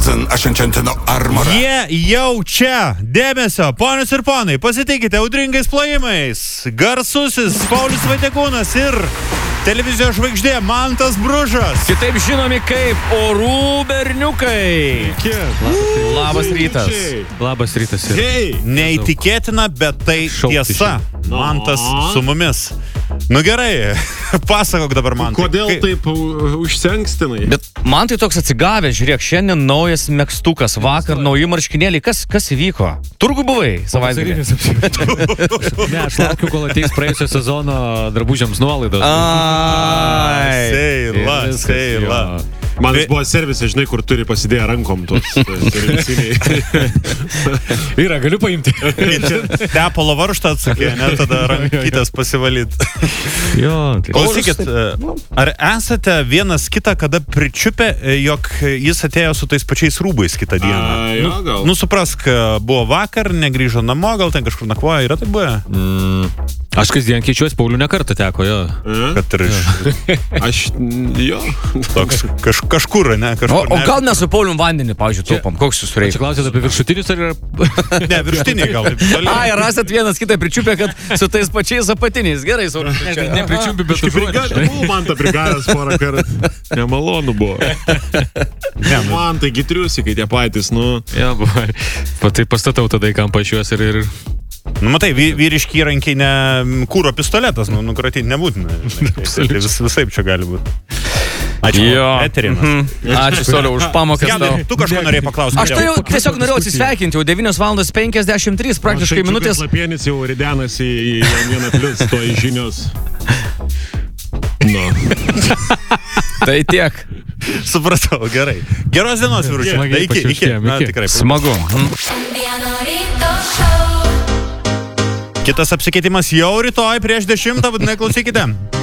Johnson, Ashantino Armor. Jie jau čia. Dėmesio, ponios ir ponai, pasitikite audringais plojimais. Garsusis Paulius Vaitiekūnas ir televizijos žvaigždė Mantas Bružas. Kitaip žinomi kaip Orų berniukai. Labas rytas. Labas rytas. Neįtikėtina, bet tai tiesa. Mantas su mumis. Nu gerai, pasakok dabar man. Kodėl taip užsenkstinai? Bet man tai toks atsigavęs, žiūrėk, šiandien naujas megztukas, vakar nauji marškinėliai. Kas įvyko? Turgų buvai savaitgalį? Ne, aš laukiu, kol ateis praėjusio sezono drabužiams nuolaidos. Seila. Man buvo servisė, žinai, kur turi pasidėję rankom tuos servisiniai. Yra, galiu paimti. Tepalo varžtą atsakė, ne, tada rankytės pasivalyt. Klausykit, ar esate vienas kitą, kada pričiupė, jog jis atėjo su tais pačiais rūbais kitą dieną? Jo, gal. Nu, suprask, buvo vakar, negrįžo namo, gal ten kažkur nakvoja, yra taip buvę? Aš kasdien keičiuosi, Paulių nekartą teko, jo. Kad ir Aš, jo. toks kažkur, ne? O gal mes su Paulium vandenį, pavyzdžiui, taupam? Koks jūs Čia reikia? klausėt apie viršutinius ar yra... Ne, virštiniai gal. Ai, ar esat vienas kitą pričiupę, kad su tais pačiais apatiniais. Gerai, Saulius. Nepričiumpi, bet Buvau man tą prigavęs porą kartų. Nemalonu buvo. Man taigi triusikai tie patys, nu. Ja, buvo. Tai pastatau tada į kampą iš juos ir... Nu, matai, vyriški įrankiai ne kūro pistoletas, nukratyti nebūtina. Visaip čia gali būti. Ačiū, eterinas. Ačiū, Sauliau, už pamokas tau. Tu kažko norėjai paklausyti. Aš tai jau tiesiog norėjau atsisveikinti, jau 9:53, praktiškai minutės. Lapienis jau ridenasi į vieną plius, to į žinios. Tai tiek. Supratau, gerai. Geros dienos, vyručiai. Iki. Na, tikrai. Smagu. Kitas apsikeitimas jau rytoj prieš 10, būtinai klausykite.